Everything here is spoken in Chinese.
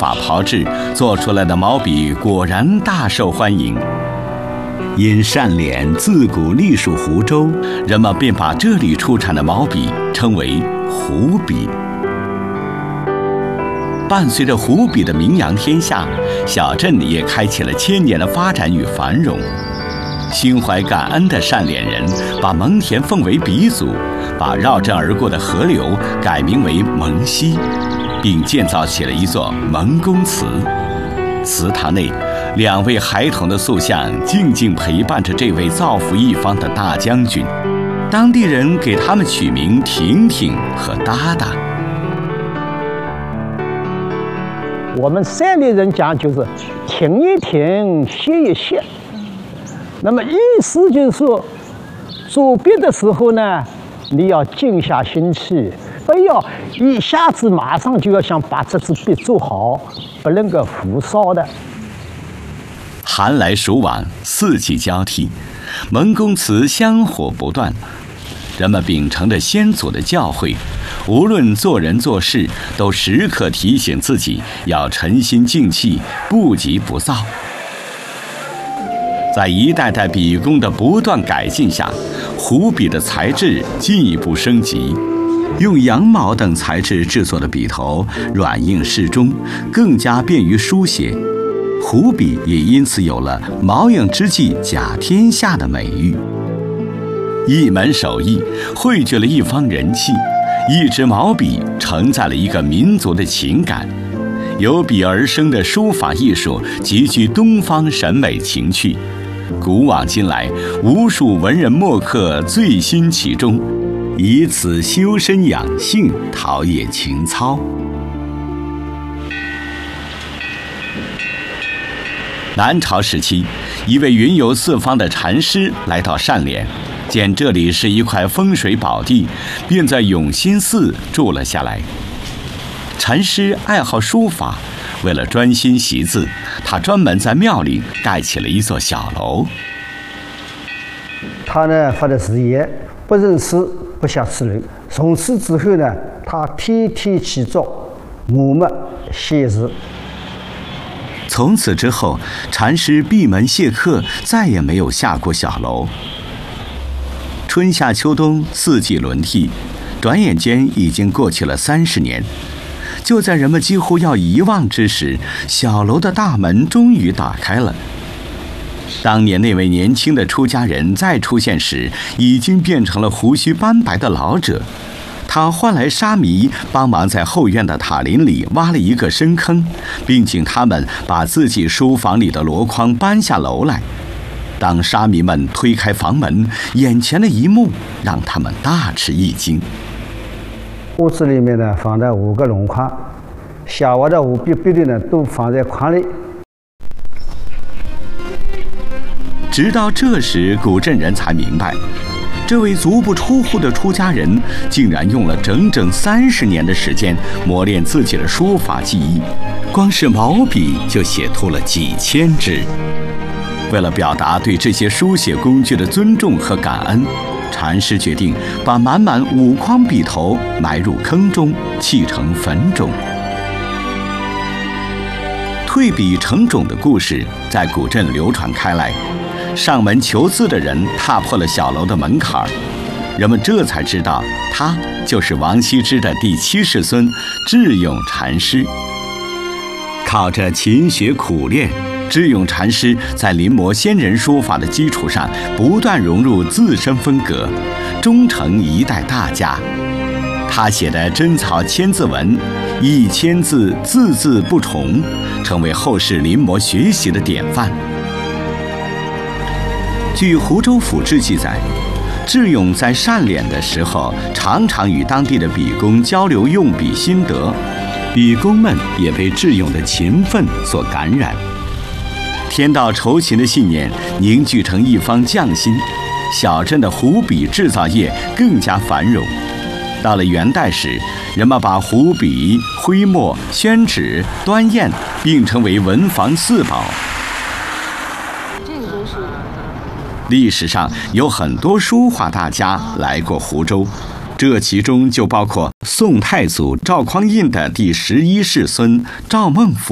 法炮制，做出来的毛笔果然大受欢迎。因单脸自古隶属湖州，人们便把这里出产的毛笔称为湖笔。伴随着湖笔的名扬天下，小镇也开启了千年的发展与繁荣。心怀感恩的单脸人把蒙恬奉为鼻祖，把绕镇而过的河流改名为蒙溪，并建造起了一座蒙公祠。祠堂内，2位孩童的塑像静静陪伴着这位造福一方的大将军。当地人给他们取名婷婷和哒哒。 我们山里人讲就是停一停，歇一歇。那么意思就是说，做笔的时候呢，你要静下心去，不要一下子马上就要想把这支笔做好，不能够浮躁的。 寒来暑往，四季交替，蒙公祠香火不断。人们秉承着先祖的教诲，无论做人做事，都时刻提醒自己要沉心静气，不急不躁。在一代代笔工的不断改进下，湖笔的材质进一步升级。用羊毛等材质制作的笔头软硬适中，更加便于书写。湖笔也因此有了“毛影之际甲天下”的美誉。一门手艺汇聚了一方人气，一支毛笔承载了一个民族的情感。由笔而生的书法艺术极具东方审美情趣，古往今来，无数文人墨客醉心其中，以此修身养性，陶冶情操。南朝时期，一位云游四方的禅师来到单脸，见这里是一块风水宝地，便在永兴寺住了下来。禅师爱好书法，为了专心习字，他专门在庙里盖起了一座小楼。 他呢发的誓言，不认字，不下此楼。从此之后呢，他天天起早，默默写字。 从此之后，禅师闭门谢客，再也没有下过小楼。春夏秋冬四季轮替，转眼间已经过去了30年。就在人们几乎要遗忘之时，小楼的大门终于打开了。当年那位年轻的出家人再出现时，已经变成了胡须斑白的老者。他唤来沙弥帮忙在后院的塔林里挖了一个深坑，并请他们把自己书房里的箩筐搬下楼来。当沙弥们推开房门，眼前的一幕让他们大吃一惊。 屋子里面呢放了5个箩筐，小娃的5笔笔的呢都放在筐里。 直到这时，古镇人才明白，这位足不出户的出家人竟然用了整整30年的时间磨练自己的书法技艺，光是毛笔就写出了几千支。为了表达对这些书写工具的尊重和感恩，禅师决定把满满5筐笔头埋入坑中，砌成坟冢。退笔成冢的故事在古镇流传开来。上门求字的人踏破了小楼的门槛，人们这才知道他就是王羲之的第7世孙智勇禅师。靠着勤学苦练，智勇禅师在临摹先人书法的基础上，不断融入自身风格，终成一代大家。他写的真草千字文，1000字字字不重，成为后世临摹学习的典范。据湖州府志记载，智勇在单脸的时候，常常与当地的笔工交流用笔心得，笔工们也被智勇的勤奋所感染。天道酬勤的信念凝聚成一方匠心，小镇的湖笔制造业更加繁荣。到了元代时，人们把湖笔、徽墨、宣纸、端砚并称为文房4宝。历史上有很多书画大家来过湖州，这其中就包括宋太祖赵匡胤的第11世孙赵孟頫。